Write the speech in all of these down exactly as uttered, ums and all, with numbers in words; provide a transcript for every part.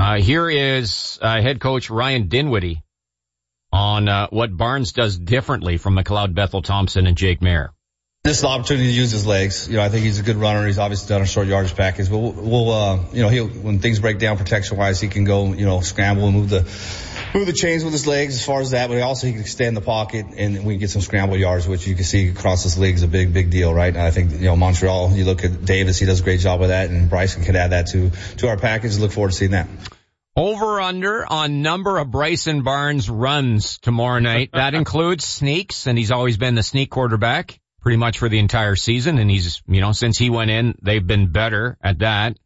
Uh, here is uh, head coach Ryan Dinwiddie on uh, what Barnes does differently from McLeod Bethel Thompson and Jake Mayer. This is the opportunity to use his legs. You know, I think he's a good runner. He's obviously done a short yardage package, but we'll, we'll uh, you know, he'll, when things break down protection wise, he can go, you know, scramble and move the, move the chains with his legs as far as that, but also he can extend the pocket and we can get some scramble yards, which you can see across this league is a big, big deal, right? And I think, you know, Montreal, you look at Davis, he does a great job with that, and Bryson could add that to, to our package. Look forward to seeing that. Over under on number of Bryson Barnes runs tomorrow night. That includes sneaks, and he's always been the sneak quarterback pretty much for the entire season. And he's, you know, since he went in, they've been better at that.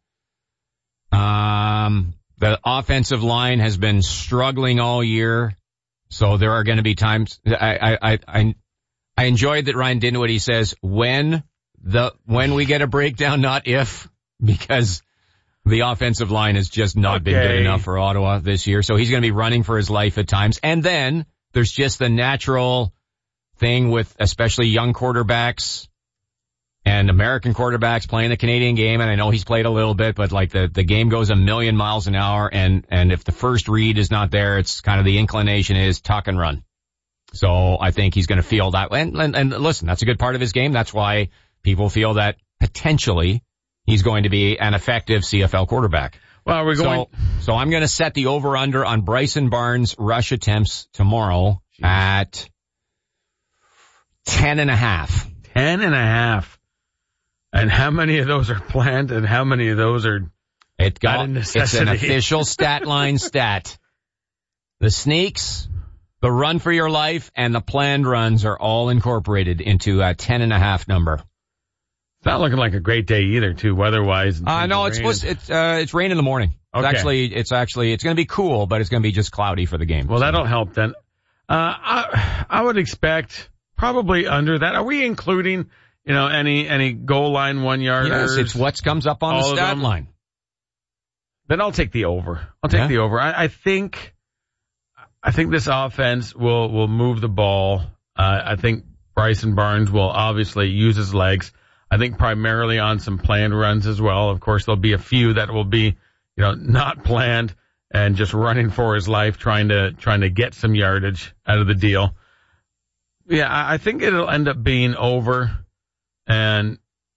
Um, the offensive line has been struggling all year. So there are going to be times I, I, I, I enjoyed that Ryan Dinwiddie says when the, when we get a breakdown, not if, because the offensive line has just not okay. been good enough for Ottawa this year. So he's going to be running for his life at times. And then there's just the natural thing with especially young quarterbacks and American quarterbacks playing the Canadian game. And I know he's played a little bit, but like the, the game goes a million miles an hour. And, and if the first read is not there, it's kind of the inclination is tuck and run. So I think he's going to feel that. And, and, and listen, that's a good part of his game. That's why people feel that potentially he's going to be an effective C F L quarterback. Well, we're going. So, so I'm going to set the over-under on Bryson Barnes' rush attempts tomorrow Jeez. at ten and a half. Ten and a half. And how many of those are planned and how many of those are it got, a necessity? It's an official stat line stat. The sneaks, the run for your life, and the planned runs are all incorporated into a ten and a half number. It's not looking like a great day either, too, weather-wise. Uh, no, it's supposed, it's, uh, it's rain in the morning. It's okay. actually, it's actually, it's going to be cool, but it's going to be just cloudy for the game. Well, so. that'll help then. Uh, I, I would expect probably under that. Are we including, you know, any, any goal line one-yarders? Yes, it's what comes up on the stat line. Then I'll take the over. I'll take yeah. the over. I, I think, I think this offense will, will move the ball. Uh, I think Bryson Barnes will obviously use his legs. I think primarily on some planned runs as well. Of course, there'll be a few that will be, you know, not planned and just running for his life, trying to, trying to get some yardage out of the deal. Yeah, I think it'll end up being over and,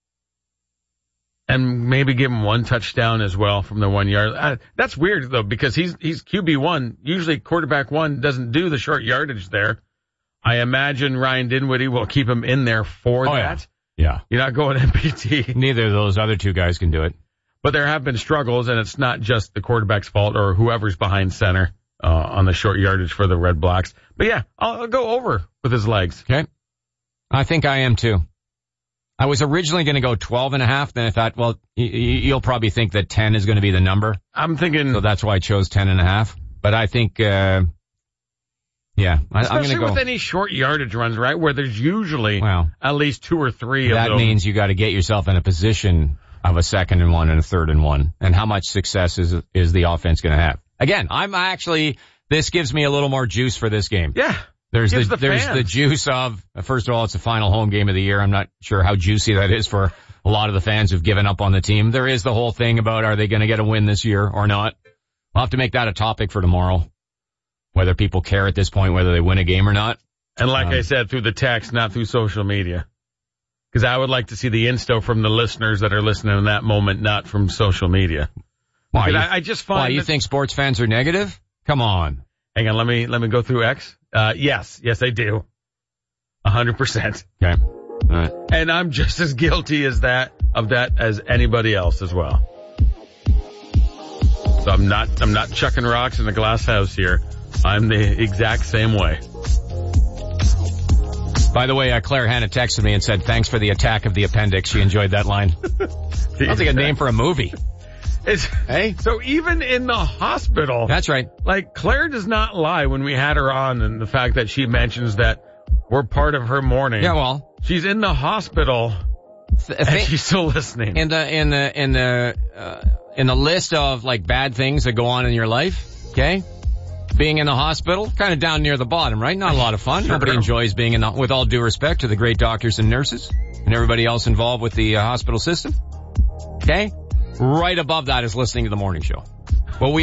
and maybe give him one touchdown as well from the one yard. Uh, that's weird though, because he's, he's Q B one. Usually quarterback one doesn't do the short yardage there. I imagine Ryan Dinwiddie will keep him in there for oh, that. Yeah. Yeah. You're not going M P T. Neither of those other two guys can do it. But there have been struggles, and it's not just the quarterback's fault or whoever's behind center uh, on the short yardage for the Red Blacks. But, yeah, I'll, I'll go over with his legs. Okay. I think I am, too. I was originally going to go twelve and a half. Then I thought, well, y- y- you'll probably think that ten is going to be the number. I'm thinking. So that's why I chose ten and a half. But I think, uh, yeah, I, Especially I'm going to go. with any short yardage runs, right, where there's usually well, at least two or three of that them. That means you got to get yourself in a position of a second and one and a third and one. And how much success is is the offense going to have? Again, I'm actually, this gives me a little more juice for this game. Yeah. There's the, the there's fans. the juice of, first of all, it's the final home game of the year. I'm not sure how juicy that is for a lot of the fans who've given up on the team. There is the whole thing about, are they going to get a win this year or not? We'll have to make that a topic for tomorrow. Whether people care at this point, whether they win a game or not. And like um, I said, through the text, not through social media. Because I would like to see the insto from the listeners that are listening in that moment, not from social media. Why? You, I, I just find why, you that, think sports fans are negative? Come on. Hang on, let me let me go through X. Uh, yes, yes, I do. A hundred percent. Okay. All right. And I'm just as guilty as that of that as anybody else as well. So I'm not I'm not chucking rocks in the glass house here. I'm the exact same way. By the way, uh, Claire Hanna texted me and said, thanks for the attack of the appendix. She enjoyed that line. Sounds like a name for a movie. It's, hey, so even in the hospital. That's right. Like, Claire does not lie when we had her on, and the fact that she mentions that we're part of her morning. Yeah, well. She's in the hospital, th- and th- she's still listening. In the, in the, in the, uh, in the list of, like, bad things that go on in your life, okay? Being in the hospital, kind of down near the bottom, right? Not a lot of fun. Sure. Nobody enjoys being in the, with all due respect to the great doctors and nurses and everybody else involved with the uh, hospital system. Okay? Right above that is listening to the morning show.